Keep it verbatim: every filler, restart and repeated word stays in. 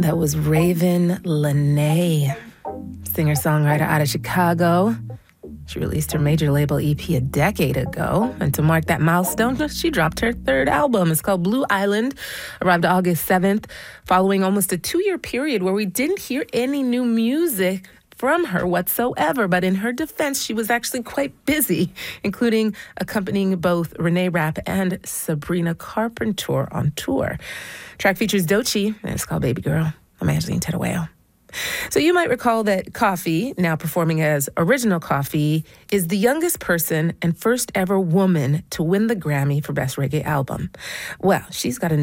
That was Raven Lenae, singer-songwriter out of Chicago. She released her major label E P a decade ago, and to mark that milestone, she dropped her third album. It's called Blue Island, arrived August seventh, following almost a two-year period where we didn't hear any new music from her whatsoever. But in her defense, she was actually quite busy, including accompanying both Renee Rapp and Sabrina Carpenter on tour. Track features Doechii, and it's called Baby Girl. I'm Angeline Tedaweo. So you might recall that Coffee, now performing as Original Coffee, is the youngest person and first ever woman to win the Grammy for Best Reggae Album. Well, she's got a